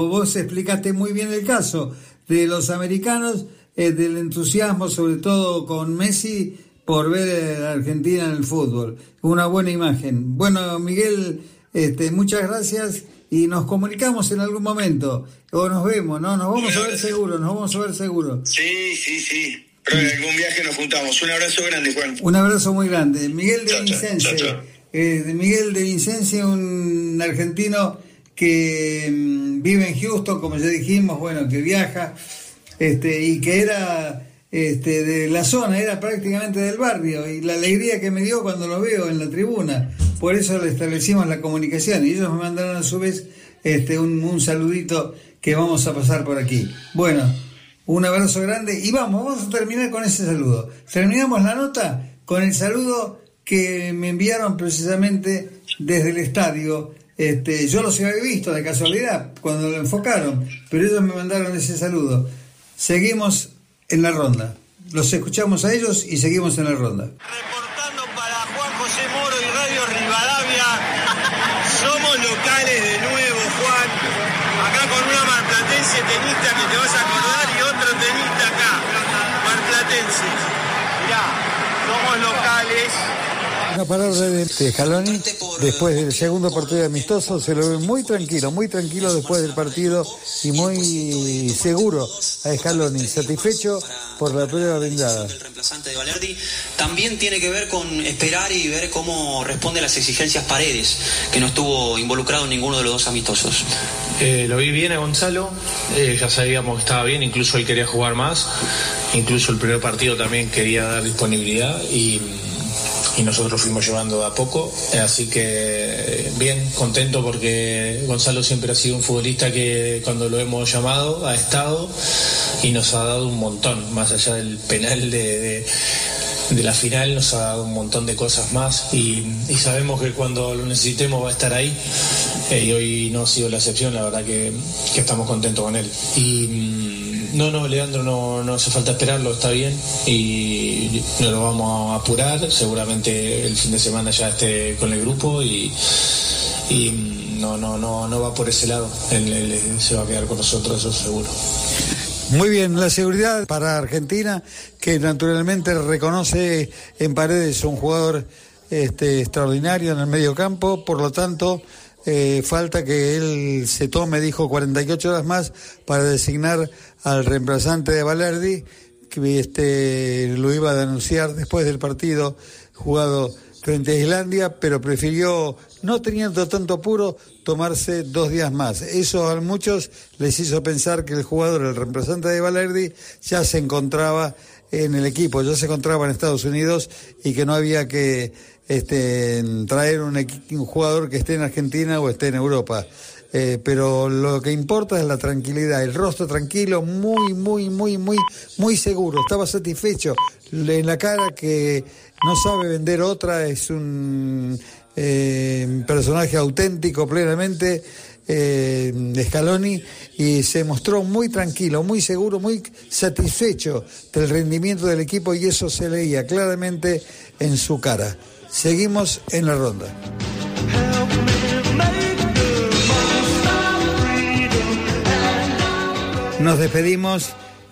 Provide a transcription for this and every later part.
Vos explicaste muy bien el caso de los americanos, del entusiasmo, sobre todo con Messi, por ver a Argentina en el fútbol. Una buena imagen. Bueno, Miguel, muchas gracias y nos comunicamos en algún momento. O nos vemos, ¿no? Nos vamos a ver seguro. Sí. Pero en algún viaje nos juntamos. Un abrazo grande, Juan. Un abrazo muy grande. Miguel de Vincenzi. Miguel de Vincenzi, un argentino que vive en Houston, como ya dijimos, bueno, que viaja, y que era de la zona, era prácticamente del barrio, y la alegría que me dio cuando lo veo en la tribuna, por eso le establecimos la comunicación, y ellos me mandaron a su vez un saludito que vamos a pasar por aquí. Bueno, un abrazo grande, y vamos a terminar con ese saludo. Terminamos la nota con el saludo que me enviaron precisamente desde el estadio. Yo los había visto de casualidad cuando lo enfocaron, pero ellos me mandaron ese saludo. Seguimos en la ronda. Los escuchamos a ellos y seguimos en la ronda. Reportando para Juan José Moro y Radio Rivadavia. Somos locales de nuevo, Juan. Acá con una marplatense tenista que te vas a acordar y otro tenista acá, marplatense. Mirá, somos locales. Una palabra de Scaloni, después del segundo partido amistoso, se lo ve muy tranquilo después del partido y muy seguro a Scaloni, satisfecho por la prueba brindada. El reemplazante de Valerdi también tiene que ver con esperar y ver cómo responde a las exigencias Paredes, que no estuvo involucrado en ninguno de los dos amistosos. Lo vi bien a Gonzalo, ya sabíamos que estaba bien, incluso él quería jugar más, incluso el primer partido también quería dar disponibilidad y nosotros fuimos llevando de a poco, así que bien, contento porque Gonzalo siempre ha sido un futbolista que cuando lo hemos llamado ha estado y nos ha dado un montón, más allá del penal de la final, nos ha dado un montón de cosas más y sabemos que cuando lo necesitemos va a estar ahí, y hoy no ha sido la excepción, la verdad que estamos contentos con él. No, Leandro, no hace falta esperarlo, está bien y no lo vamos a apurar, seguramente el fin de semana ya esté con el grupo y no va por ese lado, él se va a quedar con nosotros, eso seguro. Muy bien, la seguridad para Argentina, que naturalmente reconoce en Paredes un jugador extraordinario en el medio campo, por lo tanto falta que él se tome, dijo, 48 horas más para designar al reemplazante de Valerdi, que lo iba a denunciar después del partido jugado frente a Islandia, pero prefirió, no teniendo tanto apuro, tomarse 2 días más. Eso a muchos les hizo pensar que el jugador, el reemplazante de Valerdi, ya se encontraba en el equipo, ya se encontraba en Estados Unidos y que no había que traer un jugador que esté en Argentina o esté en Europa. Pero lo que importa es la tranquilidad, el rostro tranquilo, muy seguro, estaba satisfecho, en la cara que no sabe vender otra, es un personaje auténtico plenamente, Scaloni, y se mostró muy tranquilo, muy seguro, muy satisfecho del rendimiento del equipo y eso se leía claramente en su cara. Seguimos en la ronda. Nos despedimos.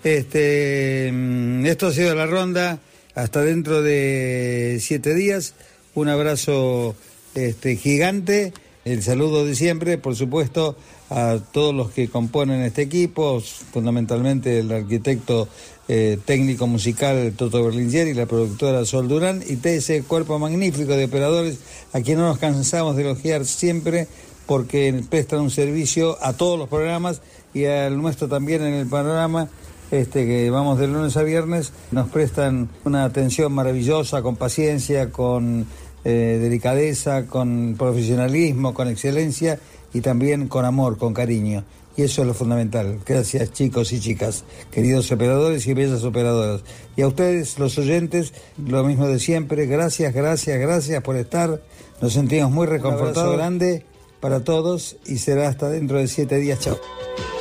Esto ha sido la ronda. Hasta dentro de 7 días. Un abrazo gigante. El saludo de siempre, por supuesto, a todos los que componen este equipo, fundamentalmente el arquitecto técnico musical Toto Berlinguer y la productora Sol Durán, y ese cuerpo magnífico de operadores a quien no nos cansamos de elogiar siempre, porque prestan un servicio a todos los programas y al nuestro también en el panorama, que vamos de lunes a viernes, nos prestan una atención maravillosa, con paciencia, con delicadeza, con profesionalismo, con excelencia y también con amor, con cariño. Y eso es lo fundamental. Gracias, chicos y chicas, queridos operadores y bellas operadoras. Y a ustedes, los oyentes, lo mismo de siempre. Gracias por estar. Nos sentimos muy reconfortados. Un abrazo grande para todos y será hasta dentro de 7 días. Chao.